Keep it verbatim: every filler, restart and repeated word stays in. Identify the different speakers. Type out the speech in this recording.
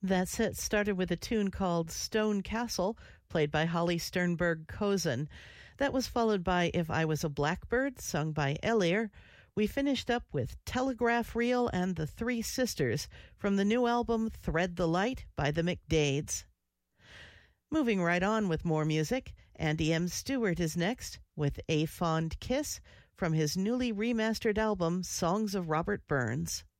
Speaker 1: That set started with a tune called Stone Castle, played by Holly Sternberg Cozen. That was followed by If I Was a Blackbird, sung by Ellier. We finished up with Telegraph Reel and the Three Sisters from the new album Thread the Light by the McDades. Moving right on with more music, Andy M. Stewart is next with A Fond Kiss from his newly remastered album Songs of Robert Burns.